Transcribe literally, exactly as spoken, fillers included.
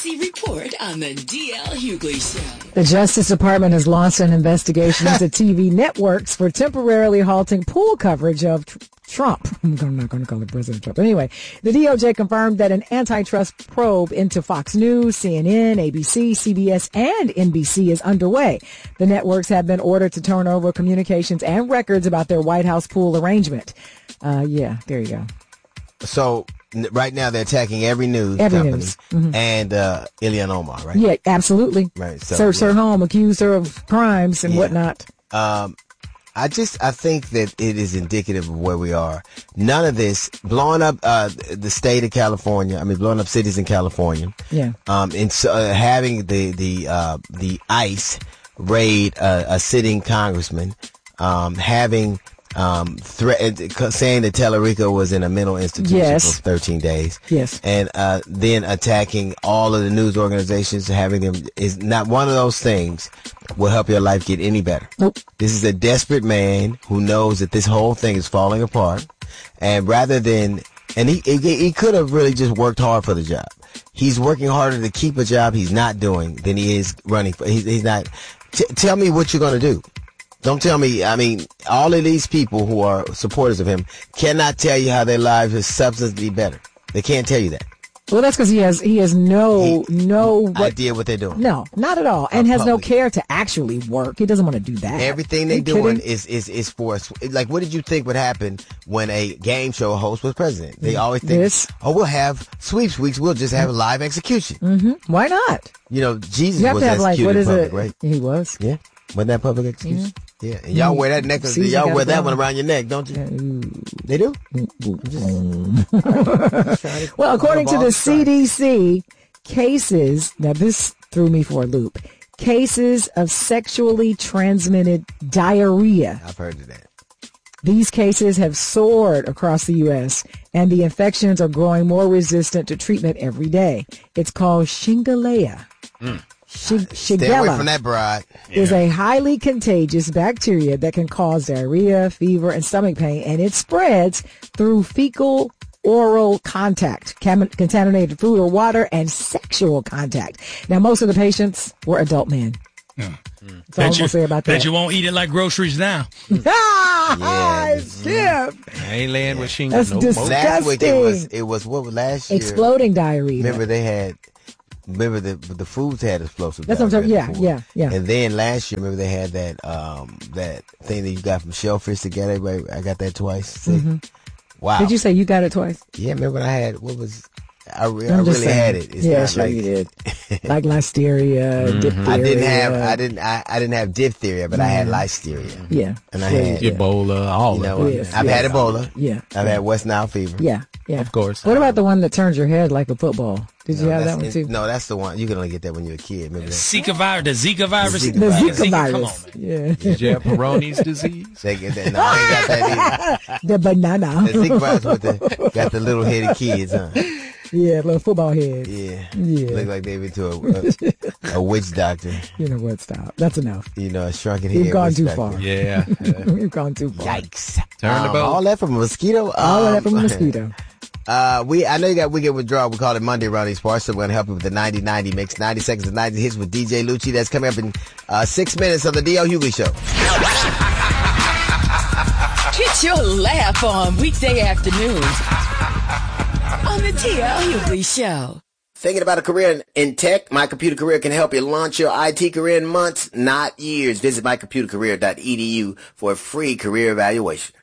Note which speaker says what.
Speaker 1: Report on the D L Hughley Show.
Speaker 2: The Justice Department has launched an investigation into T V networks for temporarily halting pool coverage of tr- Trump. I'm not going to call it President Trump. Anyway, the D O J confirmed that an antitrust probe into Fox News, C N N, A B C, C B S, and N B C is underway. The networks have been ordered to turn over communications and records about their White House pool arrangement. Uh, yeah, there you go.
Speaker 3: So right now they're attacking every news
Speaker 2: every
Speaker 3: company
Speaker 2: news. Mm-hmm.
Speaker 3: and uh, Ilhan Omar, right?
Speaker 2: Yeah, absolutely.
Speaker 3: Right. So,
Speaker 2: Search
Speaker 3: yeah.
Speaker 2: her home, accused her of crimes and
Speaker 3: yeah.
Speaker 2: whatnot.
Speaker 3: Um, I just I think that it is indicative of where we are. None of this blowing up uh, the state of California. I mean, blowing up cities in California.
Speaker 2: Yeah.
Speaker 3: Um, and so, uh, having the the uh, the ICE raid uh, a sitting congressman. Um, having um, threat saying that Tellerico was in a mental institution
Speaker 2: yes.
Speaker 3: for thirteen days.
Speaker 2: Yes.
Speaker 3: And uh, then attacking all of the news organizations, having them is not one of those things will help your life get any better.
Speaker 2: Nope.
Speaker 3: This is a desperate man who knows that this whole thing is falling apart, and rather than and he he, he could have really just worked hard for the job. He's working harder to keep a job he's not doing than he is running for. He's, he's not. T- tell me what you're going to do. Don't tell me, I mean, all of these people who are supporters of him cannot tell you how their lives are substantially better. They can't tell you that.
Speaker 2: Well, that's because he has he has no
Speaker 3: he,
Speaker 2: no what,
Speaker 3: idea what they're doing.
Speaker 2: No, not at all, and
Speaker 3: Or
Speaker 2: has
Speaker 3: public.
Speaker 2: no care to actually work. He doesn't want to do that.
Speaker 3: Everything they're doing is, is is for us. Like, what did you think would happen when a game show host was president? They always think,
Speaker 2: this.
Speaker 3: oh, we'll have sweeps weeks. We'll just have a live execution.
Speaker 2: Mm-hmm. Why not?
Speaker 3: You know, Jesus
Speaker 2: You have
Speaker 3: was
Speaker 2: to have like
Speaker 3: executed
Speaker 2: what is
Speaker 3: in public,
Speaker 2: it?
Speaker 3: right?
Speaker 2: He was.
Speaker 3: Yeah. Wasn't that public execution?
Speaker 2: Mm-hmm.
Speaker 3: Yeah. And y'all wear that necklace.
Speaker 2: Caesar
Speaker 3: Y'all
Speaker 2: got
Speaker 3: wear
Speaker 2: it
Speaker 3: that
Speaker 2: going.
Speaker 3: one around your neck, don't you?
Speaker 2: Yeah.
Speaker 3: They do?
Speaker 2: Well, according to the C D C, cases, now this threw me for a loop, cases of sexually transmitted diarrhea.
Speaker 3: I've heard of that.
Speaker 2: These cases have soared across the U S, and the infections are growing more resistant to treatment every day. It's called Shigella.
Speaker 3: Mm.
Speaker 2: Shig-
Speaker 3: Stay away from
Speaker 2: Shigella
Speaker 3: that, bride.
Speaker 2: is a highly contagious bacteria that can cause diarrhea, fever, and stomach pain, and it spreads through fecal oral contact, cam- contaminated food or water, and sexual contact. Now, most of the patients were adult men.
Speaker 4: Yeah.
Speaker 2: That's all I'm going to say about that.
Speaker 4: Bet you won't eat it like groceries now.
Speaker 2: Ah,
Speaker 3: Yeah.
Speaker 2: Skip.
Speaker 5: I ain't laying with shingles
Speaker 2: That's
Speaker 5: no
Speaker 2: disgusting.
Speaker 5: more.
Speaker 3: Last week it was, it was what was last year?
Speaker 2: Exploding diarrhea.
Speaker 3: Remember they had, remember the the foods had explosive
Speaker 2: That's what I'm
Speaker 3: diarrhea
Speaker 2: talking-
Speaker 3: before.
Speaker 2: yeah, yeah, yeah.
Speaker 3: And then last year, remember they had that um that thing that you got from Shellfish together. Everybody, I got that twice. See?
Speaker 2: Mm-hmm.
Speaker 3: Wow.
Speaker 2: Did you say you got it twice?
Speaker 3: Yeah, remember when I had what was I, re- I
Speaker 2: I'm
Speaker 3: really
Speaker 2: just saying.
Speaker 3: had it. It's
Speaker 2: yeah,
Speaker 3: not
Speaker 2: sure
Speaker 3: like
Speaker 2: you did. Like listeria,
Speaker 3: Mhm.
Speaker 2: diphtheria.
Speaker 3: I didn't have I didn't I, I didn't have diphtheria, but I had listeria.
Speaker 2: Yeah.
Speaker 3: And I
Speaker 2: Sure you
Speaker 3: had
Speaker 2: did.
Speaker 5: Ebola, all
Speaker 3: you know,
Speaker 5: of it.
Speaker 2: Yes,
Speaker 3: I've
Speaker 2: yes.
Speaker 3: had Ebola.
Speaker 2: Yeah.
Speaker 3: I've had West Nile fever.
Speaker 2: Yeah, yeah.
Speaker 5: Of course.
Speaker 2: What about the one that turns your head like a football? Did you
Speaker 3: No,
Speaker 2: have that
Speaker 3: that's-
Speaker 2: one too?
Speaker 3: No, that's the one. You can only get that when you're a kid. Remember that?
Speaker 4: Zika virus, the Zika virus.
Speaker 3: Zika
Speaker 2: The
Speaker 3: virus.
Speaker 2: Zika
Speaker 4: Come
Speaker 2: virus.
Speaker 4: on, man.
Speaker 2: Yeah.
Speaker 5: Did you have Peyronie's disease?
Speaker 3: They get that. No, I ain't got that either.
Speaker 2: The banana.
Speaker 3: The Zika virus with the got the little headed kids, huh?
Speaker 2: Yeah, little football heads.
Speaker 3: Yeah.
Speaker 2: Yeah.
Speaker 3: Look like they went to a, a, a witch doctor.
Speaker 2: You know what? Stop. That's enough.
Speaker 3: You know, a shrunken
Speaker 2: You've
Speaker 3: head
Speaker 2: gone
Speaker 3: witch
Speaker 2: too
Speaker 3: doctor.
Speaker 2: far.
Speaker 5: Yeah.
Speaker 2: You've gone too far.
Speaker 3: Yikes.
Speaker 5: Turn the
Speaker 3: Um,
Speaker 5: boat.
Speaker 3: all that from a mosquito?
Speaker 2: All of that
Speaker 3: Um,
Speaker 2: from a mosquito.
Speaker 3: Uh, we, I know you got Weekend Withdrawal. We call it Monday around these parts, so we're going to help you with the ninety ninety mix. ninety seconds of ninety hits with D J Lucci. That's coming up in uh, six minutes on the D L Hughley Show.
Speaker 1: Get your laugh on weekday afternoons on the D L Hughley Show.
Speaker 3: Thinking about a career in, in tech? My Computer Career can help you launch your I T career in months, not years. Visit my computer career dot e d u for a free career evaluation.